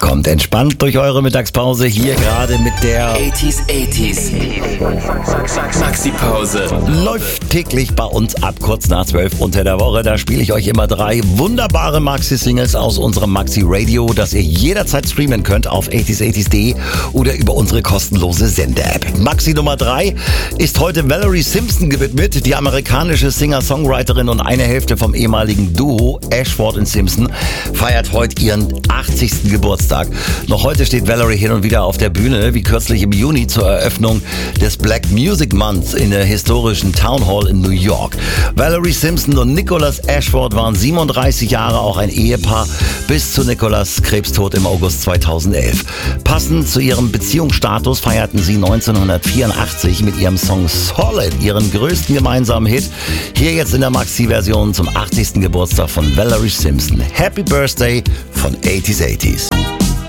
Kommt entspannt durch eure Mittagspause hier gerade mit der 80s. Maxi-Pause. Läuft täglich bei uns ab kurz nach 12 unter der Woche. Da spiele ich euch immer 3 wunderbare Maxi-Singles aus unserem Maxi-Radio, das ihr jederzeit streamen könnt auf 80s80s.de oder über unsere kostenlose Sende-App. Maxi Nummer 3 ist heute Valerie Simpson gewidmet. Die amerikanische Singer-Songwriterin und eine Hälfte vom ehemaligen Duo Ashford und Simpson feiert heute ihren 80. Geburtstag. Noch heute steht Valerie hin und wieder auf der Bühne, wie kürzlich im Juni zur Eröffnung des Black Music Month in der historischen Town Hall in New York. Valerie Simpson und Nicholas Ashford waren 37 Jahre auch ein Ehepaar bis zu Nicholas Krebstod im August 2011. Passend zu ihrem Beziehungsstatus feierten sie 1984 mit ihrem Song Solid ihren größten gemeinsamen Hit. Hier jetzt in der Maxi-Version zum 80. Geburtstag von Valerie Simpson. Happy Birthday von 80s80s.